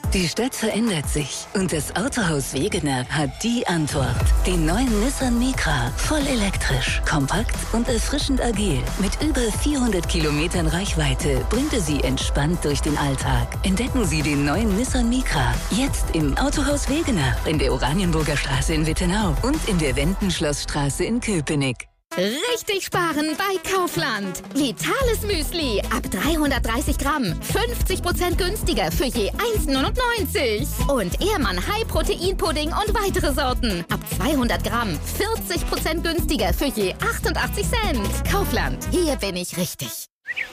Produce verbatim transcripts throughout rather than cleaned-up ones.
Die Stadt verändert sich und das Autohaus Wegener hat die Antwort. Den neuen Nissan Micra. Voll elektrisch, kompakt und erfrischend agil. Mit über vierhundert Kilometern Reichweite bringt er Sie entspannt durch den Alltag. Entdecken Sie den neuen Nissan Micra. Jetzt im Autohaus Wegener, in der Oranienburger Straße in Wittenau und in der Wendenschlossstraße in Köpenick. Richtig sparen bei Kaufland. Vitales Müsli ab dreihundertdreißig Gramm. fünfzig Prozent günstiger für je eins neunundneunzig. Und Ehrmann High Protein Pudding und weitere Sorten. Ab zweihundert Gramm. vierzig Prozent günstiger für je achtundachtzig Cent. Kaufland. Hier bin ich richtig.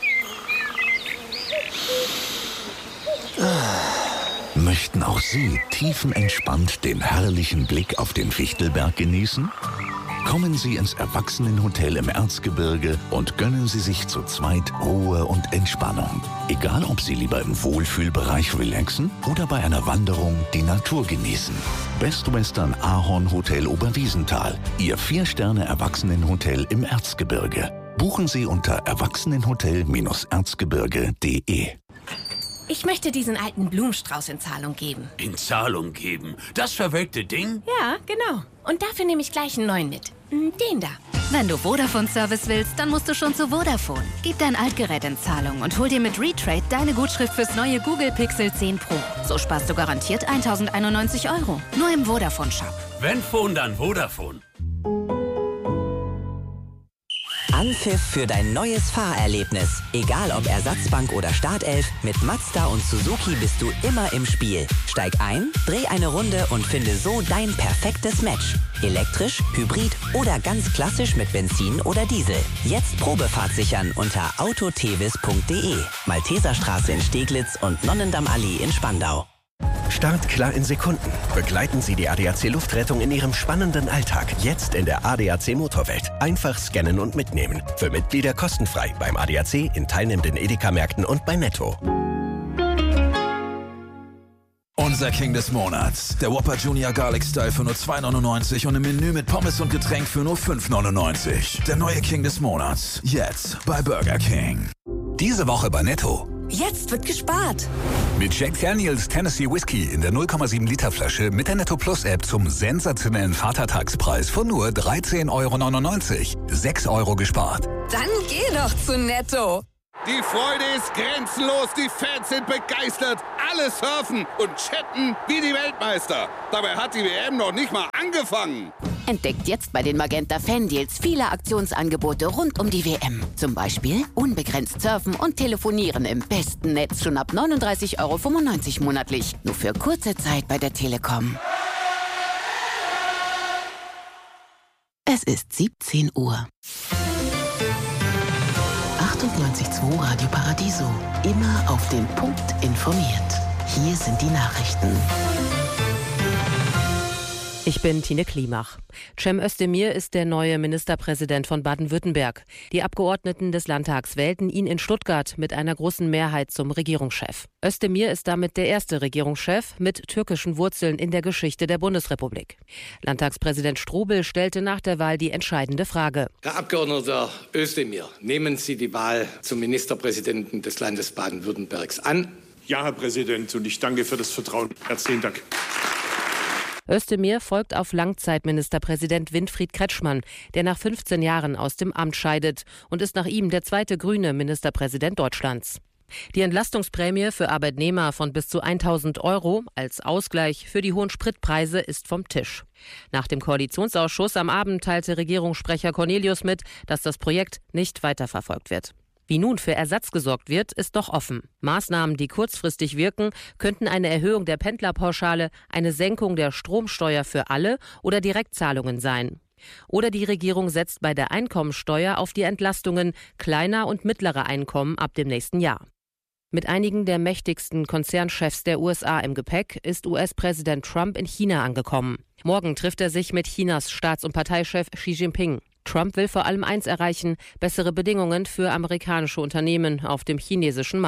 Möchten auch Sie tiefenentspannt den herrlichen Blick auf den Fichtelberg genießen? Kommen Sie ins Erwachsenenhotel im Erzgebirge und gönnen Sie sich zu zweit Ruhe und Entspannung. Egal, ob Sie lieber im Wohlfühlbereich relaxen oder bei einer Wanderung die Natur genießen. Best Western Ahorn Hotel Oberwiesenthal, Ihr Vier-Sterne-Erwachsenenhotel im Erzgebirge. Buchen Sie unter erwachsenenhotel erzgebirge punkt de. Ich möchte diesen alten Blumenstrauß in Zahlung geben. In Zahlung geben? Das verwelkte Ding? Ja, genau. Und dafür nehme ich gleich einen neuen mit. Den da. Wenn du Vodafone-Service willst, dann musst du schon zu Vodafone. Gib dein Altgerät in Zahlung und hol dir mit Retrade deine Gutschrift fürs neue Google Pixel zehn Pro. So sparst du garantiert eintausendeinundneunzig Euro. Nur im Vodafone-Shop. Wenn Phone, dann Vodafone. Anpfiff für dein neues Fahrerlebnis. Egal ob Ersatzbank oder Startelf, mit Mazda und Suzuki bist du immer im Spiel. Steig ein, dreh eine Runde und finde so dein perfektes Match. Elektrisch, Hybrid oder ganz klassisch mit Benzin oder Diesel. Jetzt Probefahrt sichern unter autotevis punkt de. Malteserstraße in Steglitz und Nonnendamm-Allee in Spandau. Startklar in Sekunden. Begleiten Sie die A D A C Luftrettung in Ihrem spannenden Alltag. Jetzt in der A D A C Motorwelt. Einfach scannen und mitnehmen. Für Mitglieder kostenfrei beim A D A C, in teilnehmenden Edeka-Märkten und bei Netto. Unser King des Monats. Der Whopper Junior Garlic Style für nur zwei neunundneunzig und im Menü mit Pommes und Getränk für nur fünf neunundneunzig. Der neue King des Monats. Jetzt bei Burger King. Diese Woche bei Netto. Jetzt wird gespart. Mit Jack Daniels Tennessee Whiskey in der null Komma sieben Liter Flasche mit der Netto Plus App zum sensationellen Vatertagspreis von nur dreizehn Euro neunundneunzig. sechs Euro gespart. Dann geh doch zu Netto. Die Freude ist grenzenlos, die Fans sind begeistert, alle surfen und chatten wie die Weltmeister. Dabei hat die W M noch nicht mal angefangen. Entdeckt jetzt bei den Magenta Fan Deals viele Aktionsangebote rund um die W M. Zum Beispiel unbegrenzt surfen und telefonieren im besten Netz schon ab neununddreißig Euro fünfundneunzig monatlich. Nur für kurze Zeit bei der Telekom. Es ist siebzehn Uhr. achtundneunzig Komma zwei Radio Paradiso. Immer auf den Punkt informiert. Hier sind die Nachrichten. Ich bin Tine Klimach. Cem Özdemir ist der neue Ministerpräsident von Baden-Württemberg. Die Abgeordneten des Landtags wählten ihn in Stuttgart mit einer großen Mehrheit zum Regierungschef. Özdemir ist damit der erste Regierungschef mit türkischen Wurzeln in der Geschichte der Bundesrepublik. Landtagspräsident Strobel stellte nach der Wahl die entscheidende Frage. Herr Abgeordneter Özdemir, nehmen Sie die Wahl zum Ministerpräsidenten des Landes Baden-Württembergs an? Ja, Herr Präsident, und ich danke für das Vertrauen. Herzlichen Dank. Özdemir folgt auf Langzeitministerpräsident Winfried Kretschmann, der nach fünfzehn Jahren aus dem Amt scheidet und ist nach ihm der zweite grüne Ministerpräsident Deutschlands. Die Entlastungsprämie für Arbeitnehmer von bis zu tausend Euro als Ausgleich für die hohen Spritpreise ist vom Tisch. Nach dem Koalitionsausschuss am Abend teilte Regierungssprecher Cornelius mit, dass das Projekt nicht weiterverfolgt wird. Wie nun für Ersatz gesorgt wird, ist noch offen. Maßnahmen, die kurzfristig wirken, könnten eine Erhöhung der Pendlerpauschale, eine Senkung der Stromsteuer für alle oder Direktzahlungen sein. Oder die Regierung setzt bei der Einkommensteuer auf die Entlastungen kleiner und mittlerer Einkommen ab dem nächsten Jahr. Mit einigen der mächtigsten Konzernchefs der U S A im Gepäck ist U S-Präsident Trump in China angekommen. Morgen trifft er sich mit Chinas Staats- und Parteichef Xi Jinping. Trump will vor allem eins erreichen: bessere Bedingungen für amerikanische Unternehmen auf dem chinesischen Markt.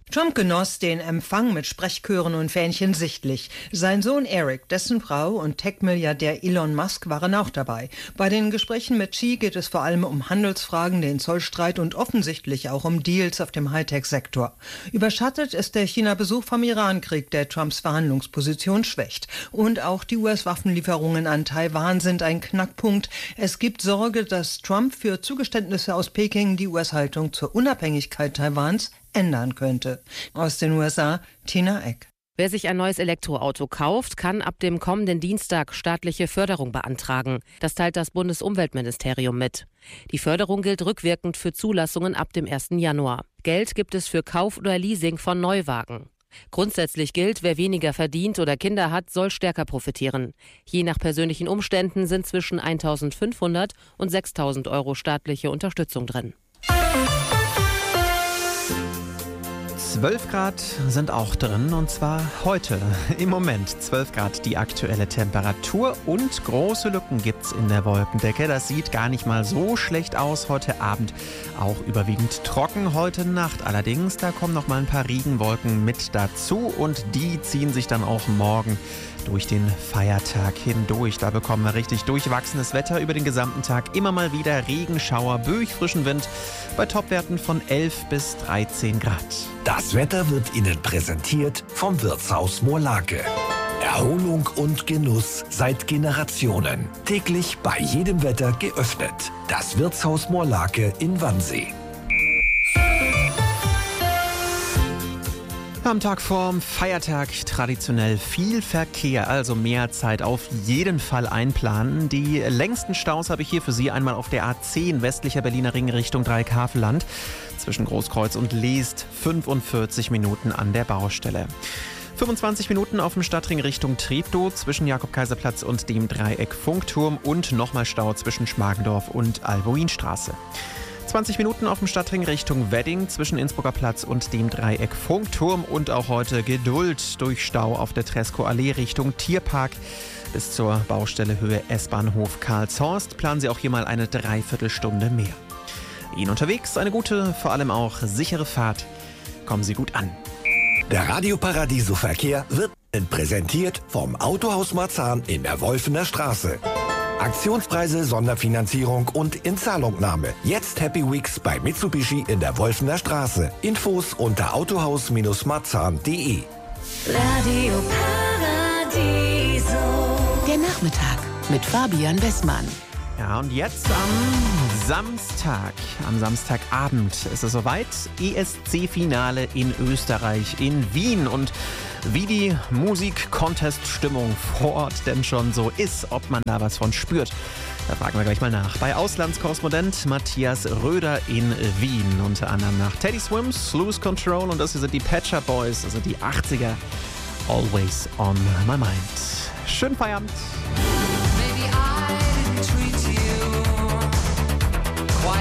Trump genoss den Empfang mit Sprechchören und Fähnchen sichtlich. Sein Sohn Eric, dessen Frau und Tech-Milliardär Elon Musk waren auch dabei. Bei den Gesprächen mit Xi geht es vor allem um Handelsfragen, den Zollstreit und offensichtlich auch um Deals auf dem Hightech-Sektor. Überschattet ist der China-Besuch vom Irankrieg, der Trumps Verhandlungsposition schwächt. Und auch die U S-Waffenlieferungen an Taiwan sind ein Knackpunkt. Es gibt Sorge, dass Trump für Zugeständnisse aus Peking die U S-Haltung zur Unabhängigkeit Taiwans ändern könnte. Aus den U S A, Tina Eck. Wer sich ein neues Elektroauto kauft, kann ab dem kommenden Dienstag staatliche Förderung beantragen. Das teilt das Bundesumweltministerium mit. Die Förderung gilt rückwirkend für Zulassungen ab dem ersten Januar. Geld gibt es für Kauf oder Leasing von Neuwagen. Grundsätzlich gilt, wer weniger verdient oder Kinder hat, soll stärker profitieren. Je nach persönlichen Umständen sind zwischen eintausendfünfhundert und sechstausend Euro staatliche Unterstützung drin. zwölf Grad sind auch drin, und zwar heute. Im Moment zwölf Grad die aktuelle Temperatur und große Lücken gibt's in der Wolkendecke. Das sieht gar nicht mal so schlecht aus. Heute Abend auch überwiegend trocken. Heute Nacht allerdings, da kommen noch mal ein paar Regenwolken mit dazu und die ziehen sich dann auch morgen durch den Feiertag hindurch. Da bekommen wir richtig durchwachsenes Wetter über den gesamten Tag. Immer mal wieder Regenschauer, böig frischen Wind bei Topwerten von elf bis dreizehn Grad. Das Wetter wird Ihnen präsentiert vom Wirtshaus Moorlake. Erholung und Genuss seit Generationen. Täglich bei jedem Wetter geöffnet. Das Wirtshaus Moorlake in Wannsee. Am Tag vorm Feiertag traditionell viel Verkehr, also mehr Zeit auf jeden Fall einplanen. Die längsten Staus habe ich hier für Sie einmal auf der A zehn westlicher Berliner Ring Richtung Dreieckhavelland. Zwischen Großkreuz und Leest fünfundvierzig Minuten an der Baustelle. fünfundzwanzig Minuten auf dem Stadtring Richtung Treptow zwischen Jakob-Kaiser-Platz und dem Dreieck Funkturm und nochmal Stau zwischen Schmargendorf und Albuinstraße. zwanzig Minuten auf dem Stadtring Richtung Wedding zwischen Innsbrucker Platz und dem Dreieck Funkturm und auch heute Geduld durch Stau auf der Tresco-Allee Richtung Tierpark bis zur Baustelle Höhe S-Bahnhof Karlshorst. Planen Sie auch hier mal eine Dreiviertelstunde mehr. Ihnen unterwegs eine gute, vor allem auch sichere Fahrt. Kommen Sie gut an. Der Radio Paradiso Verkehr wird präsentiert vom Autohaus Marzahn in der Wolfener Straße. Aktionspreise, Sonderfinanzierung und Inzahlungnahme. Jetzt Happy Weeks bei Mitsubishi in der Wolfener Straße. Infos unter autohaus marzahn punkt de. Radio Paradiso. Der Nachmittag mit Fabian Westmann. Ja, und jetzt am Samstag, am Samstagabend ist es soweit. E S C-Finale in Österreich, in Wien. Und wie die Musik-Contest-Stimmung vor Ort denn schon so ist, ob man da was von spürt, da fragen wir gleich mal nach. Bei Auslandskorrespondent Matthias Röder in Wien. Unter anderem nach Teddy Swims, Lose Control, und das hier sind die Pet Shop Boys, also die achtziger. Always on my mind. Schönen Feierabend.